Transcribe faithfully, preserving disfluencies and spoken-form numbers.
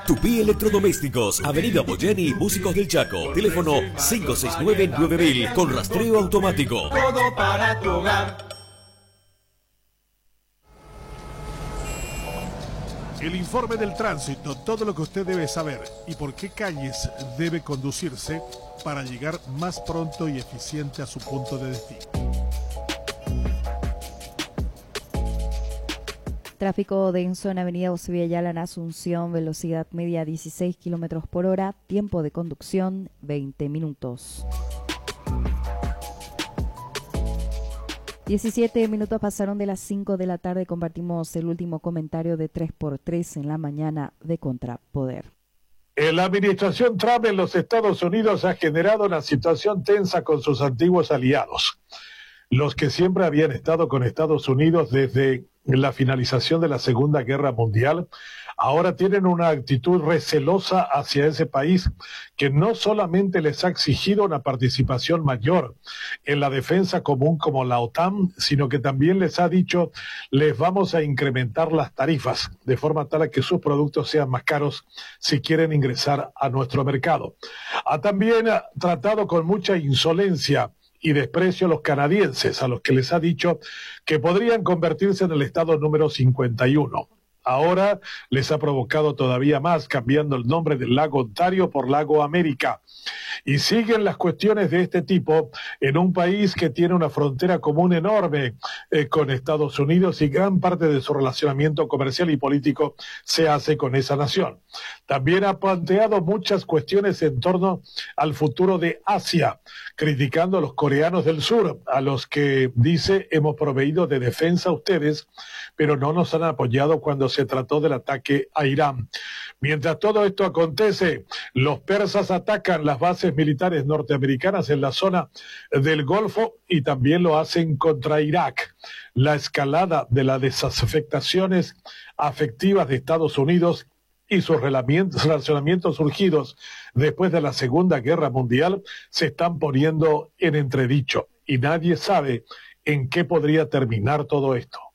Tupí Electrodomésticos, Avenida Boyeni, Músicos del Chaco. Teléfono cinco seis nueve nueve mil con rastreo automático. Todo para tu hogar. El informe del tránsito, todo lo que usted debe saber y por qué calles debe conducirse para llegar más pronto y eficiente a su punto de destino. Tráfico denso en Avenida José Ayala en Asunción, velocidad media dieciséis kilómetros por hora, tiempo de conducción veinte minutos. diecisiete minutos pasaron de las cinco de la tarde, compartimos el último comentario de tres por tres en la mañana de Contrapoder. La administración Trump en los Estados Unidos ha generado una situación tensa con sus antiguos aliados, los que siempre habían estado con Estados Unidos desde la finalización de la Segunda Guerra Mundial. Ahora tienen una actitud recelosa hacia ese país que no solamente les ha exigido una participación mayor en la defensa común como la OTAN, sino que también les ha dicho, les vamos a incrementar las tarifas de forma tal a que sus productos sean más caros si quieren ingresar a nuestro mercado. Ha también tratado con mucha insolencia y desprecio a los canadienses, a los que les ha dicho que podrían convertirse en el estado número cincuenta y uno. Ahora les ha provocado todavía más, cambiando el nombre del lago Ontario por lago América. Y siguen las cuestiones de este tipo en un país que tiene una frontera común enorme eh, con Estados Unidos, y gran parte de su relacionamiento comercial y político se hace con esa nación. También ha planteado muchas cuestiones en torno al futuro de Asia, criticando a los coreanos del sur, a los que dice hemos proveído de defensa a ustedes, pero no nos han apoyado cuando se trató del ataque a Irán. Mientras todo esto acontece, los persas atacan las bases militares norteamericanas en la zona del Golfo y también lo hacen contra Irak. La escalada de las desafectaciones afectivas de Estados Unidos y sus relacionamientos surgidos después de la Segunda Guerra Mundial se están poniendo en entredicho y nadie sabe en qué podría terminar todo esto.